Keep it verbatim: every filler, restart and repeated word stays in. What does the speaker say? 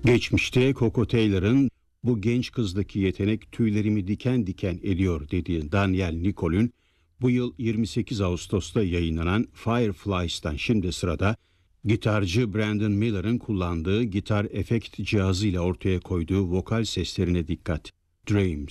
Geçmişte Coco Taylor'ın "bu genç kızdaki yetenek tüylerimi diken diken ediyor" dediği Danielle Nicole'ün bu yıl yirmi sekiz Ağustos'ta yayınlanan Fireflies'tan şimdi sırada gitarcı Brandon Miller'ın kullandığı gitar efekt cihazıyla ortaya koyduğu vokal seslerine dikkat. Dreams.